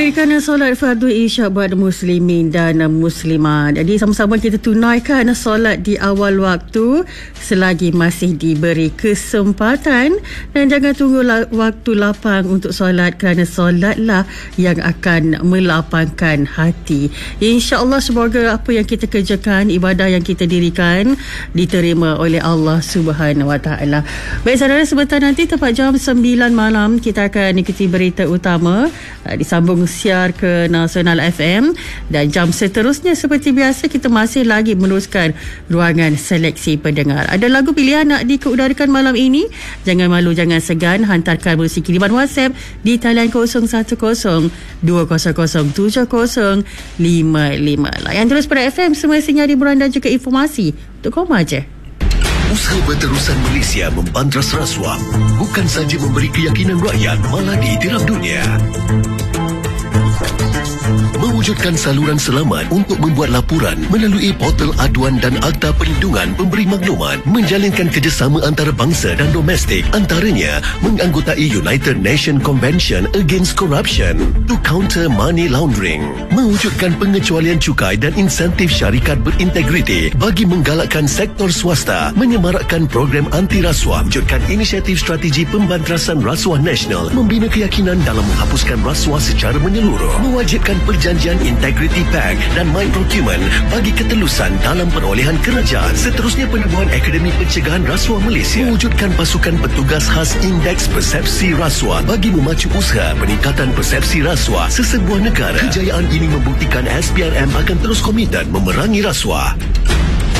Dirikan solat fardu isyak buat muslimin dan muslimat. Jadi sama-sama kita tunaikan solat di awal waktu selagi masih diberi kesempatan, dan jangan tunggu waktu lapang untuk solat, kerana solatlah yang akan melapangkan hati. InsyaAllah semoga apa yang kita kerjakan, ibadah yang kita dirikan diterima oleh Allah Subhanahu Wa Taala. Baik saudara, sebentar nanti tepat jam 9 malam kita akan ikuti berita utama disambung siar ke Nasional FM, dan jam seterusnya seperti biasa kita masih lagi meneruskan ruangan seleksi pendengar. Ada lagu pilihan nak dikeudarakan malam ini? Jangan malu, jangan segan, hantarkan melalui kiriman WhatsApp di talian 010200705055. Layan terus pada FM, semua sinyal hiburan dan juga informasi untuk koma je. Usaha Berterusan Malaysia membantras rasuah bukan saja memberi keyakinan rakyat, malah ditiram dunia. Mewujudkan saluran selamat untuk membuat laporan melalui portal aduan dan Akta Perlindungan Pemberi Maklumat, menjalinkan kerjasama antarabangsa dan domestik, antaranya menganggotai United Nations Convention Against Corruption to counter money laundering, mewujudkan pengecualian cukai dan insentif syarikat berintegriti bagi menggalakkan sektor swasta, menyemarakkan program anti rasuah, wujudkan inisiatif strategi pembantrasan rasuah nasional, membina keyakinan dalam menghapuskan rasuah secara menyeluruh, mewajibkan perjanjian Integrity Pact dan My Procurement bagi ketelusan dalam perolehan kerajaan. Seterusnya, penubuhan Akademi Pencegahan Rasuah Malaysia, mewujudkan pasukan petugas khas Indeks Persepsi Rasuah bagi memacu usaha peningkatan persepsi rasuah sesebuah negara. Kejayaan ini membuktikan SPRM akan terus komited memerangi rasuah.